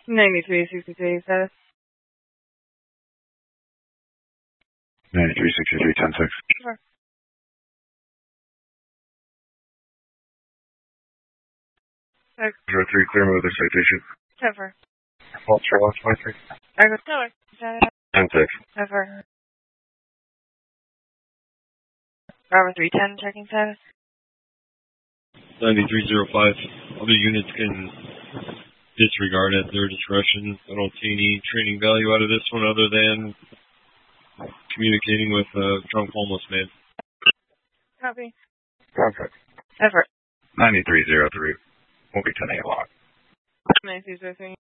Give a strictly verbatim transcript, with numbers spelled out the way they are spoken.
ninety-three sixty-three status. ninety-three sixty-three, ten six. Sure. zero three, clear move with citation. Cover. Fault trail twenty-three. I go cover. ten six. Cover. Bravo three ten, checking status. ninety-three zero five. Other units can disregard at their discretion. I don't see any training value out of this one other than communicating with a drunk homeless man. Copy. Perfect. Effort. ninety-three zero three. Won't be ten eight lock. ninety-three zero three.